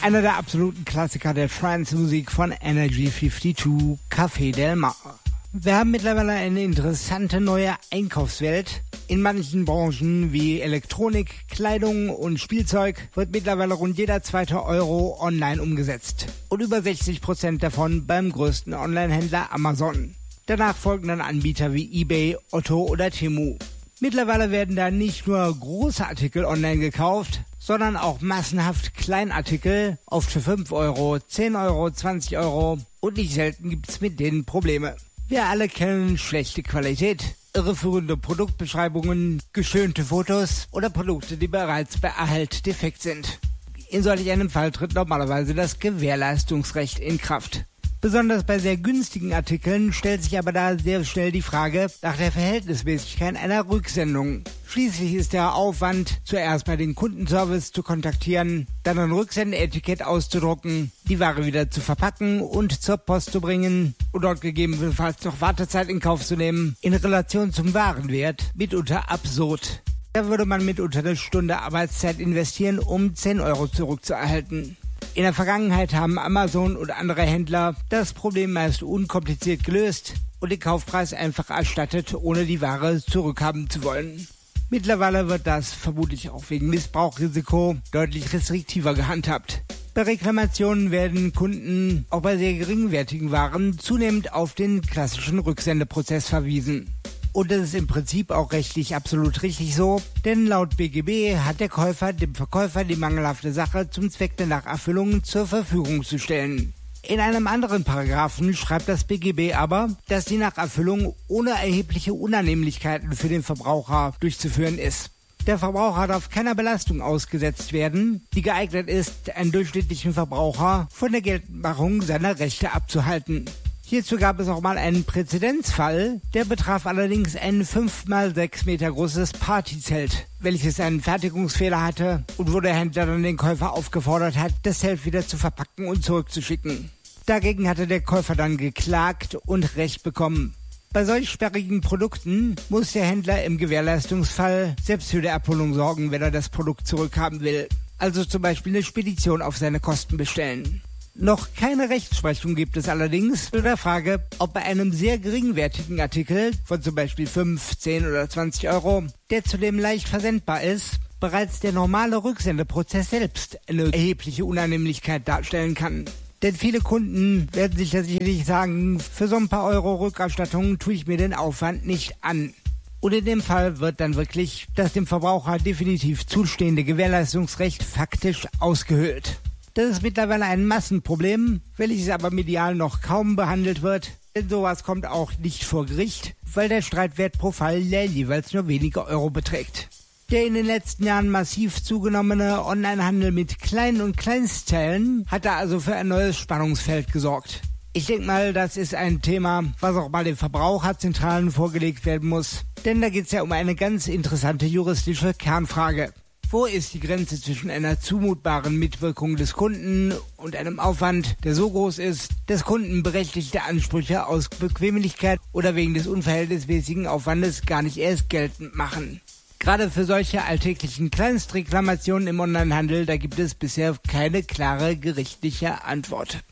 Einer der absoluten Klassiker der Trance-Musik von Energy 52, Café Del Mar. Wir haben mittlerweile eine interessante neue Einkaufswelt. In manchen Branchen wie Elektronik, Kleidung und Spielzeug wird mittlerweile rund jeder zweite Euro online umgesetzt. Und über 60% davon beim größten Online-Händler Amazon. Danach folgen dann Anbieter wie eBay, Otto oder Temu. Mittlerweile werden da nicht nur große Artikel online gekauft, sondern auch massenhaft Kleinartikel, oft für 5 Euro, 10 Euro, 20 Euro und nicht selten gibt es mit denen Probleme. Wir alle kennen schlechte Qualität, irreführende Produktbeschreibungen, geschönte Fotos oder Produkte, die bereits bei Erhalt defekt sind. In solch einem Fall tritt normalerweise das Gewährleistungsrecht in Kraft. Besonders bei sehr günstigen Artikeln stellt sich aber da sehr schnell die Frage nach der Verhältnismäßigkeit einer Rücksendung. Schließlich ist der Aufwand, zuerst bei den Kundenservice zu kontaktieren, dann ein Rücksendeetikett auszudrucken, die Ware wieder zu verpacken und zur Post zu bringen und dort gegebenenfalls noch Wartezeit in Kauf zu nehmen, in Relation zum Warenwert mitunter absurd. Da würde man mitunter eine Stunde Arbeitszeit investieren, um 10 Euro zurückzuerhalten. In der Vergangenheit haben Amazon und andere Händler das Problem meist unkompliziert gelöst und den Kaufpreis einfach erstattet, ohne die Ware zurückhaben zu wollen. Mittlerweile wird das vermutlich auch wegen Missbrauchsrisiko deutlich restriktiver gehandhabt. Bei Reklamationen werden Kunden auch bei sehr geringwertigen Waren zunehmend auf den klassischen Rücksendeprozess verwiesen. Und das ist im Prinzip auch rechtlich absolut richtig so, denn laut BGB hat der Käufer dem Verkäufer die mangelhafte Sache zum Zweck der Nacherfüllung zur Verfügung zu stellen. In einem anderen Paragraphen schreibt das BGB aber, dass die Nacherfüllung ohne erhebliche Unannehmlichkeiten für den Verbraucher durchzuführen ist. Der Verbraucher darf keiner Belastung ausgesetzt werden, die geeignet ist, einen durchschnittlichen Verbraucher von der Geltendmachung seiner Rechte abzuhalten. Hierzu gab es auch mal einen Präzedenzfall, der betraf allerdings ein 5x6 Meter großes Partyzelt, welches einen Fertigungsfehler hatte und wo der Händler dann den Käufer aufgefordert hat, das Zelt wieder zu verpacken und zurückzuschicken. Dagegen hatte der Käufer dann geklagt und Recht bekommen. Bei solch sperrigen Produkten muss der Händler im Gewährleistungsfall selbst für die Abholung sorgen, wenn er das Produkt zurückhaben will. Also zum Beispiel eine Spedition auf seine Kosten bestellen. Noch keine Rechtsprechung gibt es allerdings zu der Frage, ob bei einem sehr geringwertigen Artikel von zum Beispiel 5, 10 oder 20 Euro, der zudem leicht versendbar ist, bereits der normale Rücksendeprozess selbst eine erhebliche Unannehmlichkeit darstellen kann. Denn viele Kunden werden sich ja sicherlich sagen, für so ein paar Euro Rückerstattung tue ich mir den Aufwand nicht an. Und in dem Fall wird dann wirklich das dem Verbraucher definitiv zustehende Gewährleistungsrecht faktisch ausgehöhlt. Das ist mittlerweile ein Massenproblem, welches aber medial noch kaum behandelt wird, denn sowas kommt auch nicht vor Gericht, weil der Streitwert pro Fall ja jeweils nur wenige Euro beträgt. Der in den letzten Jahren massiv zugenommene Onlinehandel mit kleinen und Kleinstteilen hat da also für ein neues Spannungsfeld gesorgt. Ich denke mal, das ist ein Thema, was auch mal den Verbraucherzentralen vorgelegt werden muss, denn da geht es ja um eine ganz interessante juristische Kernfrage. Wo ist die Grenze zwischen einer zumutbaren Mitwirkung des Kunden und einem Aufwand, der so groß ist, dass Kunden berechtigte Ansprüche aus Bequemlichkeit oder wegen des unverhältnismäßigen Aufwandes gar nicht erst geltend machen? Gerade für solche alltäglichen Kleinstreklamationen im Onlinehandel, da gibt es bisher keine klare gerichtliche Antwort.